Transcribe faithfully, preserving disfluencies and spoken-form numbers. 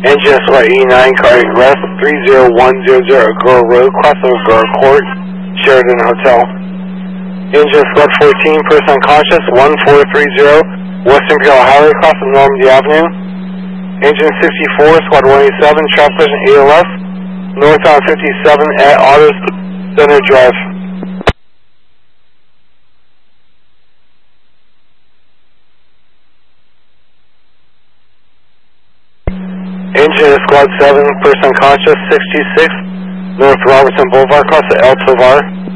Engine Squad E nine, cardiac arrest, three zero one zero zero Agora Road, crossing Agora Court, Sheridan Hotel. Engine Squad fourteen, person unconscious, one four three zero West Imperial Highway, crossing Normandy Avenue. Engine sixty-four, Squad one eighty-seven, traffic station A L S, northbound fifty-seven at Auto Center Drive. Engine Squad seven, person unconscious, six two six, North Robertson Boulevard, cross the El Tovar.